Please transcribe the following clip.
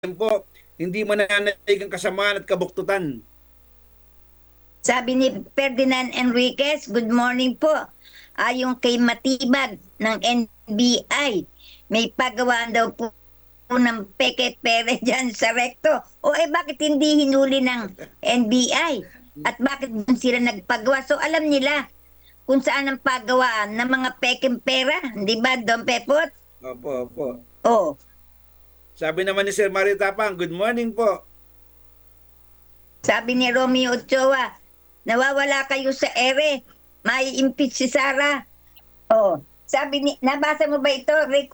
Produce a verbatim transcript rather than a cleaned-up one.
po, hindi mananatili ang kasamaan at kabuktutan. Sabi ni Ferdinand Enriquez, good morning po. Ayon kay Matibag ng N B I, may pagawaan daw po ng peke pere dyan sa rekto. O eh bakit hindi hinuli ng N B I? At bakit doon sila nagpagawa? So alam nila kung saan ang pagawaan ng mga pekeng pera. Di ba, Don Pepot? Opo, opo. Oh, Sabi naman ni Sir Mario Tapang, good morning po. sabi ni Romeo Ochoa, nawawala kayo sa ere. May impeach si Sara. Oh, sabi ni, nabasa mo ba ito, Rick